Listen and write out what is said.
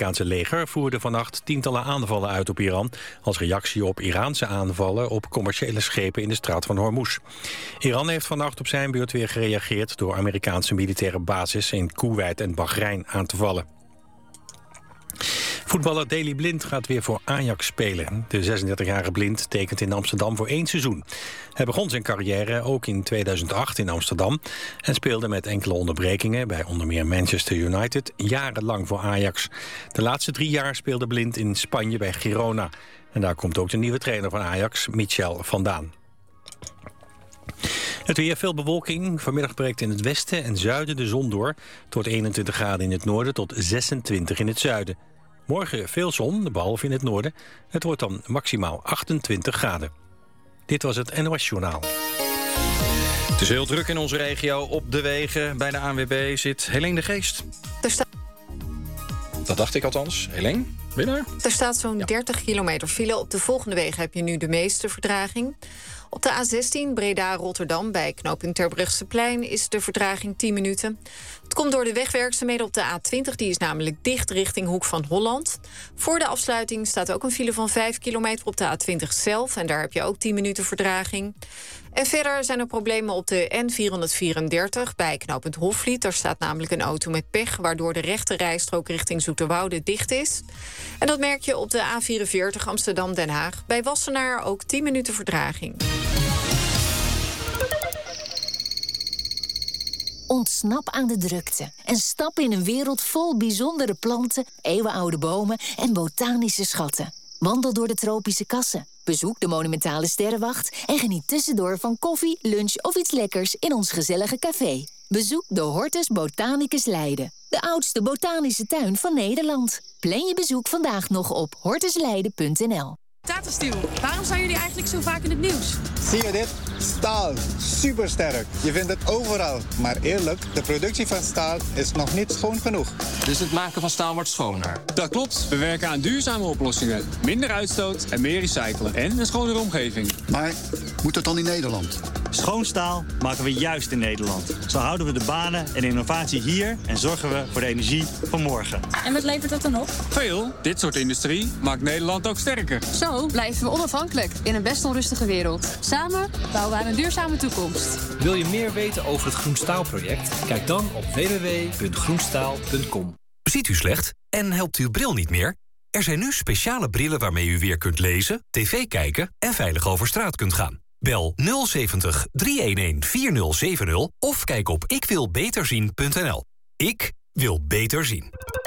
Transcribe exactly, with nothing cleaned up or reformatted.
Amerikaanse leger voerde vannacht tientallen aanvallen uit op Iran als reactie op Iraanse aanvallen op commerciële schepen in de straat van Hormuz. Iran heeft vannacht op zijn beurt weer gereageerd door Amerikaanse militaire bases in Koeweit en Bahrein aan te vallen. Voetballer Daley Blind gaat weer voor Ajax spelen. De zesendertigjarige Blind tekent in Amsterdam voor één seizoen. Hij begon zijn carrière ook in tweeduizend acht in Amsterdam en speelde met enkele onderbrekingen bij onder meer Manchester United jarenlang voor Ajax. De laatste drie jaar speelde Blind in Spanje bij Girona. En daar komt ook de nieuwe trainer van Ajax, Michel vandaan. Het weer, veel bewolking. Vanmiddag breekt in het westen en zuiden de zon door. Het wordt eenentwintig graden in het noorden tot zesentwintig in het zuiden. Morgen veel zon, behalve in het noorden. Het wordt dan maximaal achtentwintig graden. Dit was het N O S Journaal. Het is heel druk in onze regio. Op de wegen bij de A N W B zit Helene de Geest. Er sta- Dat dacht ik althans. Helene, winnaar? Er staat zo'n Ja. dertig kilometer file. Op de volgende wegen heb je nu de meeste vertraging. Op de A zestien Breda-Rotterdam bij knooppunt Terbrechtseplein is de vertraging tien minuten. Het komt door de wegwerkzaamheden op de A twintig. Die is namelijk dicht richting Hoek van Holland. Voor de afsluiting staat ook een file van vijf kilometer op de A twintig zelf. En daar heb je ook tien minuten vertraging. En verder zijn er problemen op de N vierhonderdvierendertig bij knooppunt Hofvliet. Daar staat namelijk een auto met pech, waardoor de rechte rijstrook richting Zoeterwoude dicht is. En dat merk je op de A vierenveertig Amsterdam-Den Haag. Bij Wassenaar ook tien minuten vertraging. Ontsnap aan de drukte en stap in een wereld vol bijzondere planten, eeuwenoude bomen en botanische schatten. Wandel door de tropische kassen, bezoek de monumentale sterrenwacht en geniet tussendoor van koffie, lunch of iets lekkers in ons gezellige café. Bezoek de Hortus Botanicus Leiden, de oudste botanische tuin van Nederland. Plan je bezoek vandaag nog op hortusleiden punt n l. Tata Steel, waarom zijn jullie eigenlijk zo vaak in het nieuws? Zie je dit? Staal. Supersterk. Je vindt het overal. Maar eerlijk, de productie van staal is nog niet schoon genoeg. Dus het maken van staal wordt schoner? Dat klopt. We werken aan duurzame oplossingen. Minder uitstoot en meer recyclen. En een schonere omgeving. Maar moet het dan in Nederland? Schoon staal maken we juist in Nederland. Zo houden we de banen en innovatie hier en zorgen we voor de energie van morgen. En wat levert dat dan op? Veel. Dit soort industrie maakt Nederland ook sterker. Zo blijven we onafhankelijk in een best onrustige wereld. Samen bouwen we aan een duurzame toekomst. Wil je meer weten over het Groenstaalproject? Kijk dan op w w w punt groenstaal punt com. Ziet u slecht en helpt uw bril niet meer? Er zijn nu speciale brillen waarmee u weer kunt lezen, tv kijken en veilig over straat kunt gaan. Bel nul zeventig, driehonderdeenendertig, vierzig zeventig of kijk op ik wil beter zien punt n l. Ik wil beter zien.